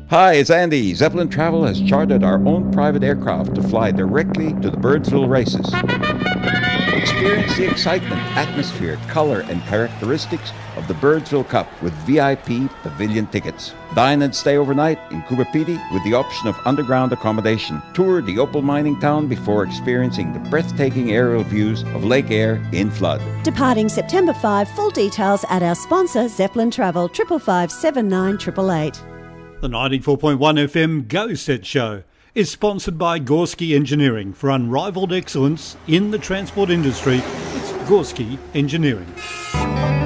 Hi, it's Andy. Zeppelin Travel has chartered our own private aircraft to fly directly to the Birdsville races. Experience the excitement, atmosphere, color, and characteristics of the Birdsville Cup with VIP pavilion tickets. Dine and stay overnight in Kubapiti with the option of underground accommodation. Tour the opal mining town before experiencing the breathtaking aerial views of Lake Eyre in flood. Departing September 5, full details at our sponsor Zeppelin Travel 555 79888. The 94.1 FM Go Set Show is sponsored by Gorski Engineering. For unrivaled excellence in the transport industry, it's Gorski Engineering.